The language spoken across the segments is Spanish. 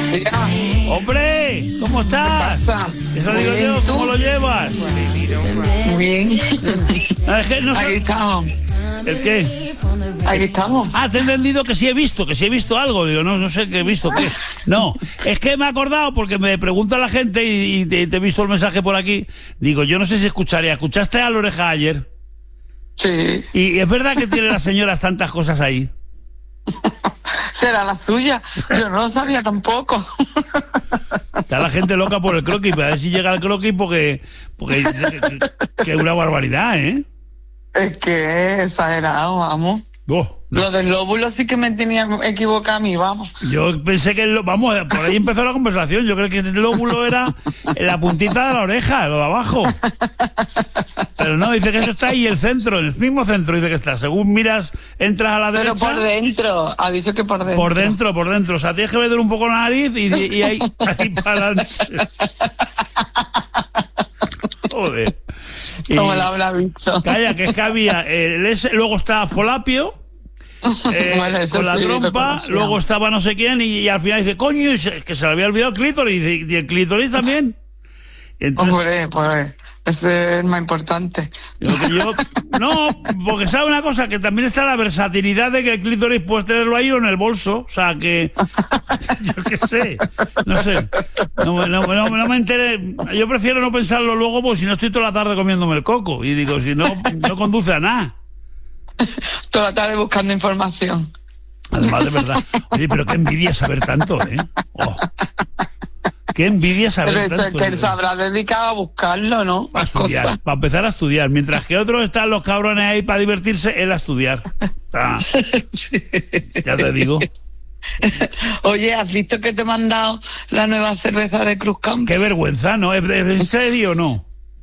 Mira, ¡Hombre! ¿Cómo estás? ¿qué pasa? Eso Muy digo bien, yo, ¿tú? ¿cómo lo llevas? Bien. Es que no Aquí sé... estamos. ¿El qué? Aquí estamos. Ah, te he entendido que sí he visto algo. Digo, no sé qué he visto, qué. No, es que me he acordado porque me pregunta la gente y te he visto el mensaje por aquí. Digo, yo no sé si escucharía. ¿Escuchaste a la Oreja ayer? Sí. Y es verdad que tiene las señoras tantas cosas ahí. Será la suya. Yo no lo sabía tampoco. Está la gente loca por el croquis, pero a ver si llega el croquis porque que es una barbaridad, ¿eh? Es que es exagerado, vamos. Oh, no. Lo del lóbulo sí que me tenía equivocado a mí, vamos. Yo pensé que, vamos, por ahí empezó la conversación. Yo creo que el lóbulo era la puntita de la oreja, lo de abajo. Pero no, dice que eso está ahí, el centro, el mismo centro dice que está. Según miras, entras a la derecha. Pero por dentro, ha dicho que por dentro. Por dentro. O sea, tienes que meter un poco la nariz y ahí para adelante. Joder. Como la habrá dicho. Calla, que es que había luego está Folapio, Bueno, eso con la sí, lo trompa, conocía. luego estaba no sé quién y al final dice, coño, que se le había olvidado el clítoris y el clítoris también. Y entonces, Hombre, pues ese es el más importante. no, porque sabe una cosa, que también está la versatilidad de que el clítoris puedes tenerlo ahí o en el bolso, o sea que yo qué sé, no sé, no me enteré, yo prefiero no pensarlo luego porque si no estoy toda la tarde comiéndome el coco y digo, si no conduce a nada. Toda la tarde buscando información. Además, de verdad, oye, pero qué envidia saber tanto, ¿eh? Oh. Qué envidia saber Pero eso tanto. es que él se habrá dedicado a buscarlo, ¿no? Para estudiar, para empezar a estudiar. Mientras que otros están los cabrones ahí para divertirse, él a estudiar. Ah, Sí. ya te digo. Oye, ¿has visto que te he mandado la nueva cerveza de Cruzcampo? Qué vergüenza, ¿no? ¿Es en serio o no?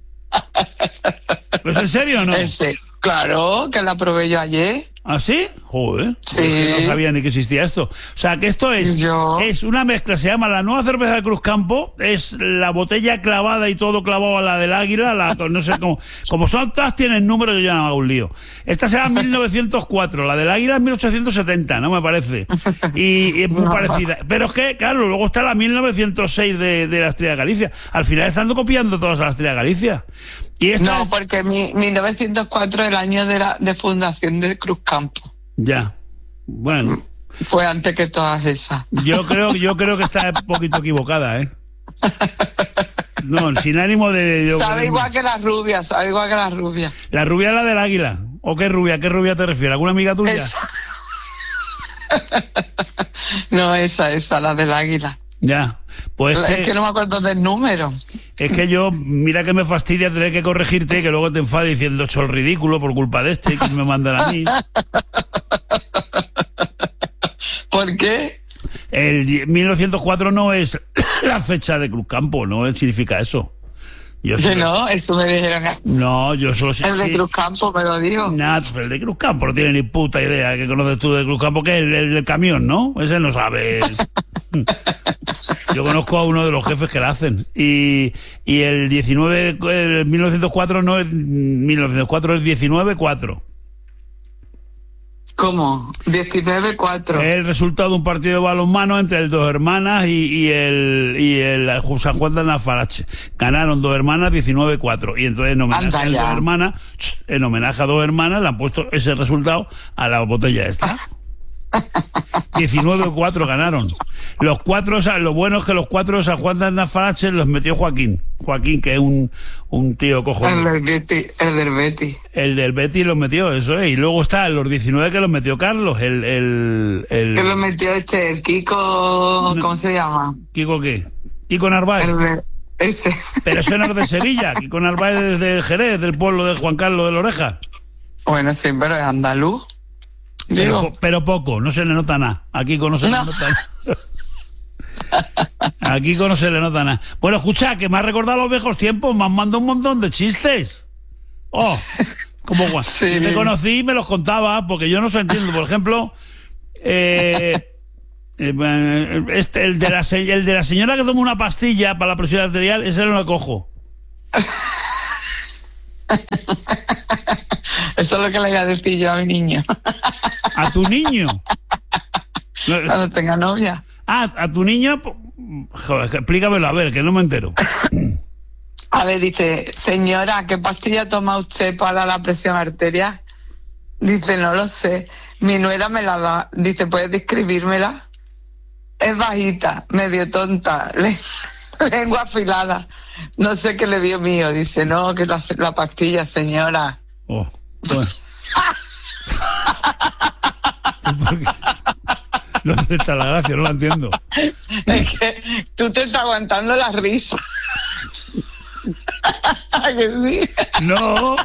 ¿Es en serio o no? Ese. Claro, que la probé yo ayer. ¿Ah, sí? Joder. Sí. Porque no sabía ni que existía esto. O sea, que esto es una mezcla, se llama la nueva cerveza de Cruzcampo, es la botella clavada y todo clavado a la del Águila, no sé cómo. Como son todas, tienen números, yo ya no hago un lío. Esta se llama 1904, la del Águila es 1870, ¿no? Me parece. Y es muy parecida. Pero es que, claro, luego está la 1906 de la Estrella de Galicia. Al final están copiando todas a la Estrella de Galicia. Y esta No, porque 1904 es el año de fundación de Cruzcampo. Ya. Bueno. Fue antes que todas esas. Yo creo que está un poquito equivocada, ¿eh? No, sin ánimo de... Sabe igual que la rubia, sabe igual que la rubia. ¿La rubia es la del Águila? ¿O qué rubia? ¿Qué rubia te refieres? ¿Alguna amiga tuya? Esa. No, esa, la del águila. Ya. Pues Es que no me acuerdo del número. es que yo, mira que me fastidia tener que corregirte, que luego te enfades diciendo hecho el ridículo por culpa de este, que me mandan a mí. ¿Por qué? El 1904 no es la fecha de Cruzcampo, no significa eso. Yo Que solo- no, eso me dijeron. No, yo solo sé. El de Cruzcampo me lo dijo. Nada, el de Cruzcampo no tiene ni puta idea. ¿Qué conoces tú de Cruzcampo? ¿Qué es el del camión, no? Ese no sabe. Yo conozco a uno de los jefes que la hacen. Y el 1904 no es 1904, es 19-4. ¿Cómo? 19-4. Es el resultado de un partido de balonmano entre el Dos Hermanas y el San Juan de Nafarache. Ganaron Dos Hermanas 19-4. Y entonces en homenaje Anda a ya. Dos Hermanas, a Dos Hermanas, le han puesto ese resultado a la botella esta. 19-4 ganaron. Los cuatro, lo bueno es que los cuatro de San Juan de Nafarache los metió Joaquín. Joaquín, que es un tío cojonudo. El del Betis. El del Betis los metió, eso es. Y luego está los 19 que los metió Carlos. Que lo metió el Kiko, ¿cómo se llama? ¿Kiko qué? Kiko Narváez. Ese. Pero eso no es de Sevilla. Kiko Narváez es de Jerez, del pueblo de Juan Carlos de la Oreja. Bueno, sí, pero es andaluz. Digo. Pero poco, no se le nota nada. A Kiko no se le nota nada. A Kiko no se le nota nada. Bueno, escucha, que me ha recordado los viejos tiempos, me han mandado un montón de chistes. Oh, como cuando Sí. te conocí y me los contaba, porque yo no se entiendo. Por ejemplo, el de la señora que toma una pastilla para la presión arterial, ese no lo cojo. Eso es lo que le voy a decir yo a mi niño. A tu niño. Cuando tenga novia. a tu niña... Joder, explícamelo, a ver, que no me entero. A ver, dice, señora, ¿qué pastilla toma usted para la presión arterial? Dice, no lo sé. Mi nuera me la da. Dice, ¿puedes describírmela? Es bajita, medio tonta, lengua afilada. No sé qué le vio mío. Dice, no, que la pastilla, señora. Oh, bueno. ¿Dónde está la gracia? No la entiendo. Es que tú te estás aguantando la risa. ¿Que sí? No.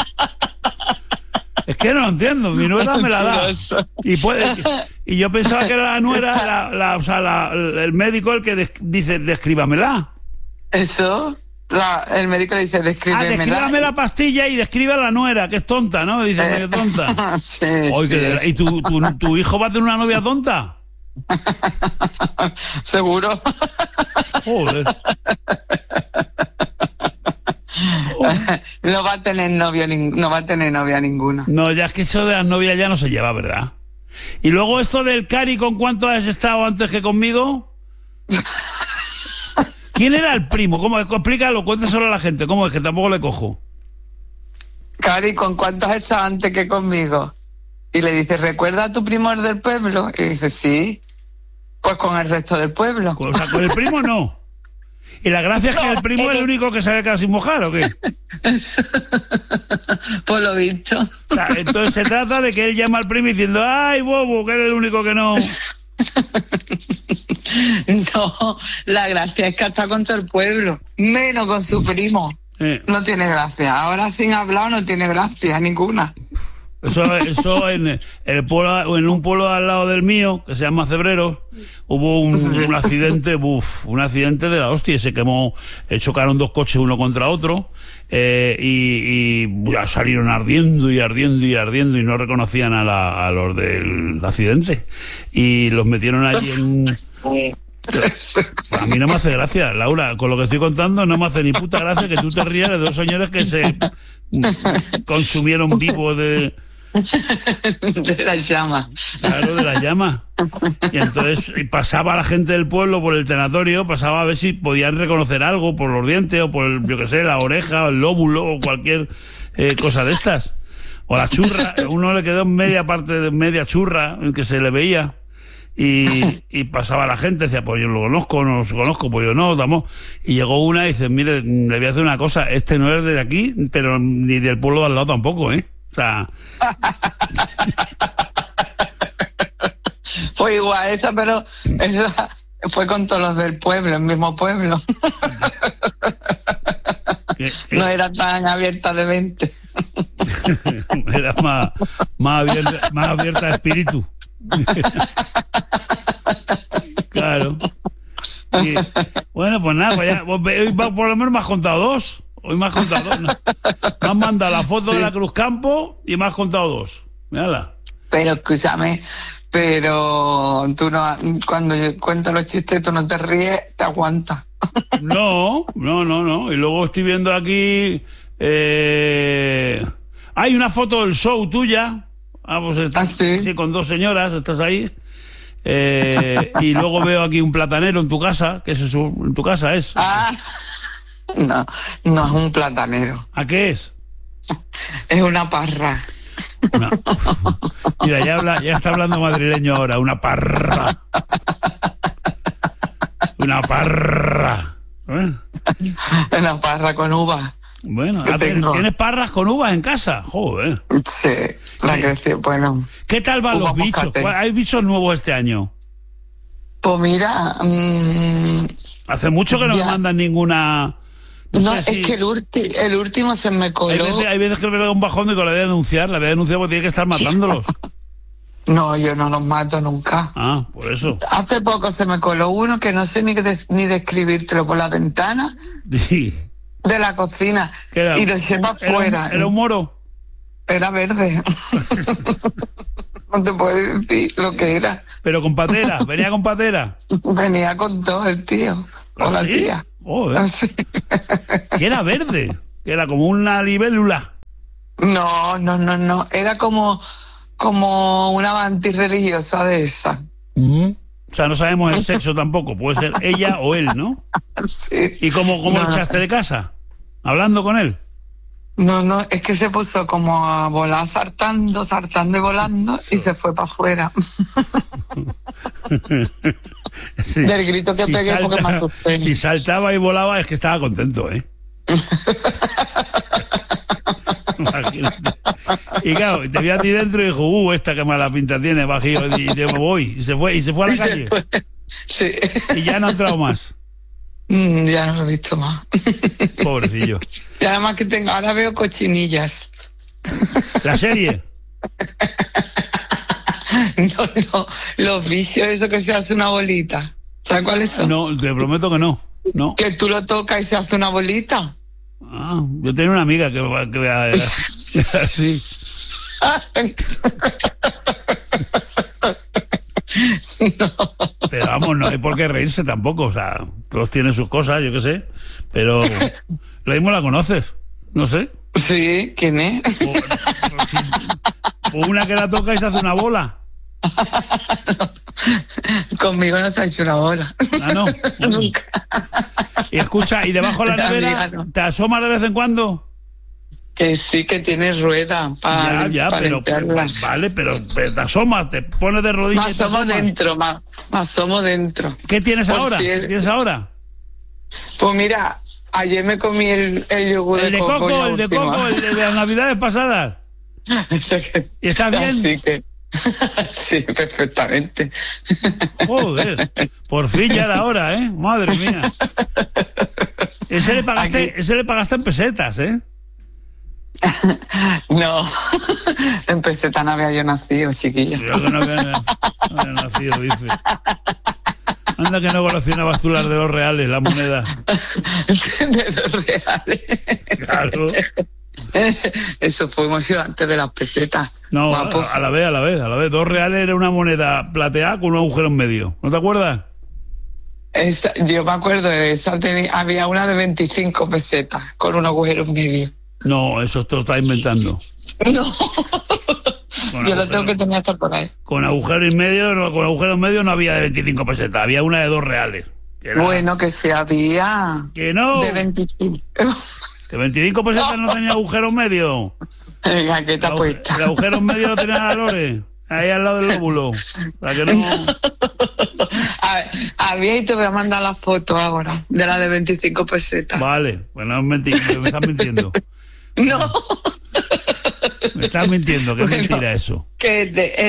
Es que no lo entiendo. Mi nuera me la da. Y yo pensaba que era la nuera, el médico el que dice, descríbamela. Eso. El médico le dice, descríbemela. Descríbame la pastilla y describe a la nuera, que es tonta, ¿no? Dice, medio tonta. Sí, oye, sí. ¿Y tu hijo va a tener una novia tonta? Seguro. Joder. No va a tener novia ninguna. No, ya es que eso de las novias ya no se lleva, ¿verdad? Y luego esto del Cari, ¿con cuánto has estado antes que conmigo? ¿Quién era el primo? ¿Cómo? Explícalo, cuéntaselo a la gente. ¿Cómo es? Que tampoco le cojo. Cari, ¿con cuánto has estado antes que conmigo? Y le dice, ¿recuerda a tu primo el del pueblo? Y dice, sí. Pues con el resto del pueblo. O sea, con el primo no. Y la gracia es que el primo es el único que se ha quedado sin mojar, ¿o qué? Por lo visto. O sea, entonces se trata de que él llama al primo diciendo, ¡ay, bobo, que eres el único que no! No, la gracia es que está con todo el pueblo, menos con su primo. No tiene gracia. Ahora sin hablar no tiene gracia ninguna. Eso en el pueblo, en un pueblo al lado del mío, que se llama Cebreros, hubo un accidente, un accidente de la hostia, y se quemó, chocaron dos coches uno contra otro, y ya salieron ardiendo y no reconocían a los del accidente, y los metieron allí en a mí no me hace gracia, Laura, con lo que estoy contando no me hace ni puta gracia que tú te rías de dos señores que se consumieron vivos de las llamas. Claro, de las llamas. Y entonces pasaba la gente del pueblo por el tanatorio, pasaba a ver si podían reconocer algo por los dientes o por, yo que sé, la oreja o el lóbulo o cualquier cosa de estas. O la churra, uno le quedó media parte de media churra en que se le veía. Y pasaba la gente, decía, pues yo lo conozco, no lo conozco, pues yo no, damos. Y llegó una y dice, mire, le voy a hacer una cosa, este no es de aquí, pero ni del pueblo de al lado tampoco, ¿eh? O sea... Fue igual esa, pero esa fue con todos los del pueblo, el mismo pueblo. No era tan abierta de mente. Era más abierta de espíritu. Claro. Y, bueno, pues nada, pues ya, hoy por lo menos me has contado dos. Hoy me has contado dos. No. Me has mandado la foto de la Cruz Campo y me has contado dos. Mírala. Pero escúchame, pero tú no, cuando yo cuento los chistes, tú no te ríes, te aguantas. No. Y luego estoy viendo aquí. Hay una foto del show tuya. Pues estás, sí, con dos señoras, estás ahí. Y luego veo aquí un platanero en tu casa. ¿Qué es eso? ¿En tu casa es? No es un platanero. ¿A qué es? Es una parra. Mira, ya está hablando madrileño ahora. Una parra. Una parra. Una parra con uvas. Bueno, ¿tienes parras con uvas en casa? Joder. Sí, creció, bueno. ¿Qué tal van los bichos? ¿Hay bichos nuevos este año? Pues mira... hace mucho que no me mandan ninguna... No, es que el último se me coló. Hay veces que me da un bajón de que la voy a denunciar porque tiene que estar matándolos. No, yo no los mato nunca. Ah, por eso. Hace poco se me coló uno que no sé ni describírtelo por la ventana. Sí. De la cocina y lo llevé afuera. ¿Era un moro? Era verde. No te puedo decir lo que era. Pero con patera, venía con patera. Venía con todo el tío o la tía. Así. ¿Y era verde? ¿Que era como una libélula? No. Era como una mantis religiosa de esa. O sea, no sabemos el sexo tampoco. Puede ser ella o él, ¿no? Sí. ¿Y cómo lo echaste de casa? ¿Hablando con él? No, es que se puso como a volar saltando y volando y se fue para afuera. Sí. Del grito que pegué porque me asusté. Si saltaba y volaba es que estaba contento, ¿eh? Y claro, te vi a ti dentro y dijo, esta que mala pinta tiene, bajío, y me voy. Y se fue a la calle. Sí. Y ya no ha entrado más. Ya no lo he visto más. Pobrecillo. Y además que ahora veo cochinillas. ¿La serie? No, los vicios, eso que se hace una bolita. ¿Sabes cuáles son? No, te prometo que no. Que tú lo tocas y se hace una bolita. Ah, yo tenía una amiga que era así. No. Pero vamos, no hay por qué reírse tampoco. O sea, todos tienen sus cosas, yo qué sé. Pero lo mismo la conoces, no sé. Sí, ¿quién es? O una que la toca y se hace una bola. No, conmigo no se ha hecho una bola. Ah, no. Nunca. Y escucha, ¿y debajo de la nevera te asomas de vez en cuando? Que sí, que tiene rueda para pero vale, pero te asomas, te pones de rodillas. Me asomo dentro. ¿Qué tienes ahora? ¿Qué tienes ahora? Pues mira, ayer me comí el yogur de coco. El de las navidades pasadas. ¿Y estás bien? Así que sí, perfectamente. Joder, por fin ya era hora, ¿eh? Madre mía. Ese le pagaste en pesetas, ¿eh? No, en peseta no había yo nacido, chiquillo. Yo que no había nacido, dice. Anda que no coleccionabas tú las de los reales, la moneda. De los reales. Claro. Eso fue mucho antes de las pesetas. No, a la vez. 2 reales era una moneda plateada con un agujero en medio. ¿No te acuerdas? Yo me acuerdo, había una de 25 pesetas con un agujero en medio. No, eso te lo estás inventando. No. Yo lo tengo que tener hasta por ahí. Con agujero en medio no había de 25 pesetas, había una de 2 reales. Bueno, que sí había. Que no. De 25. Que 25 pesetas no tenía agujero en medio. Venga, ¿qué te apuesta? El agujero en medio lo tenía la Lore, ahí al lado del lóbulo. Para que no. Había y te voy a mandar la foto ahora de la de 25 pesetas. Vale, bueno, me estás mintiendo. No. Me estás mintiendo, que es mentira eso. Que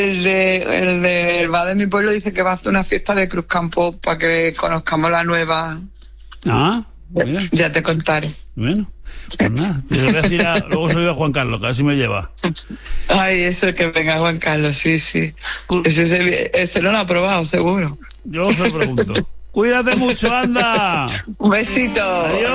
el bar de mi pueblo dice que va a hacer una fiesta de Cruz Campo para que conozcamos la nueva. Ah, mira. Ya te contaré. Bueno, pues nada. Yo le voy a decir luego se lo digo a Juan Carlos, que a ver si me lleva. Ay, eso, que venga Juan Carlos, sí. Ese no lo ha probado, seguro. Yo se lo pregunto. Cuídate mucho, anda. Un besito. Adiós.